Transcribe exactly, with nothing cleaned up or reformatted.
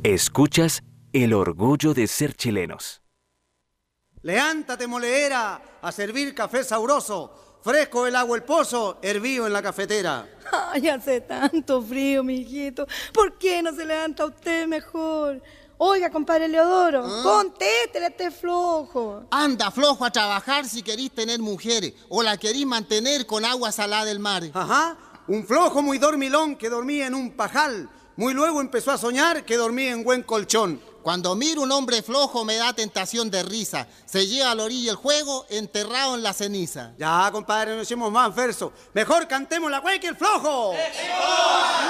Escuchas El orgullo de ser chilenos. Levántate, moleera, a servir café sabroso, fresco el agua el pozo, hervido en la cafetera. Ay, hace tanto frío, mijito. ¿Por qué no se levanta usted mejor? Oiga, compadre Leodoro, ¿Ah? Contéstele a este flojo. Anda, flojo, a trabajar si querís tener mujeres o la querís mantener con agua salada del mar. Ajá, un flojo muy dormilón que dormía en un pajal. Muy luego empezó a soñar que dormía en buen colchón. Cuando miro un hombre flojo me da tentación de risa. Se lleva a la orilla el juego, enterrado en la ceniza. Ya, compadre, no hicimos más versos. Mejor cantemos la güey que el flojo.